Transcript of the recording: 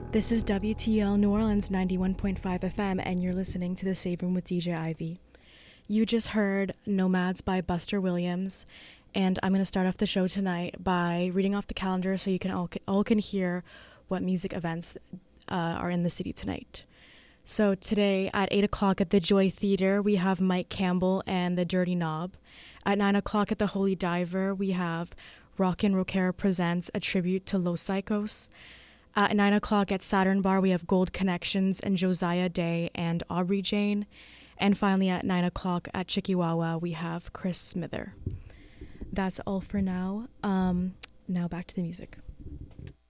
This is WTL New Orleans 91.5 FM, and you're listening to The Save Room with DJ Ivy. You just heard Nomads by Buster Williams, and I'm going to start off the show tonight by reading off the calendar so you can all can hear what music events are in the city tonight. So today at 8 o'clock at the Joy Theater, we have Mike Campbell and the Dirty Knob. At 9 o'clock at the Holy Diver, we have Rockin' Rockera presents a tribute to Los Psychos. At 9 o'clock at Saturn Bar, we have Gold Connections and Josiah Day and Aubrey Jane. And finally, at 9 o'clock at Chikiwawa, we have Chris Smither. That's all for now. Now back to the music.